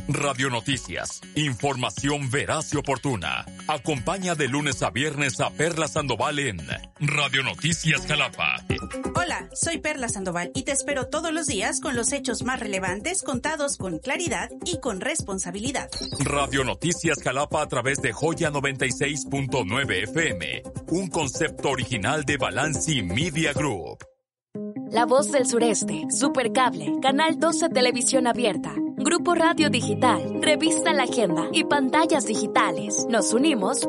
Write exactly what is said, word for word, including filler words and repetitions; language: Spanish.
Radio Noticias, información veraz y oportuna. Acompaña de lunes a viernes a Perla Sandoval en Radio Noticias Jalapa. Hola, soy Perla Sandoval y te espero todos los días con los hechos más relevantes contados con claridad y con responsabilidad. Radio Noticias Jalapa a través de Joya noventa y seis punto nueve F M, un concepto original de Balanci Media Group. La Voz del Sureste, Supercable, Canal doce Televisión Abierta, Grupo Radio Digital, Revista La Agenda y Pantallas Digitales. Nos unimos